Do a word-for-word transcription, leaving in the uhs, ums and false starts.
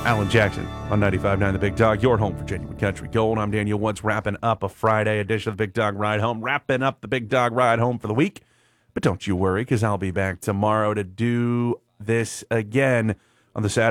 Alan Jackson on ninety-five point nine The Big Dog, your home for genuine country gold. I'm Daniel Woods, wrapping up a Friday edition of the Big Dog Ride Home, wrapping up the Big Dog Ride Home for the week. But don't you worry, because I'll be back tomorrow to do this again on the Saturday.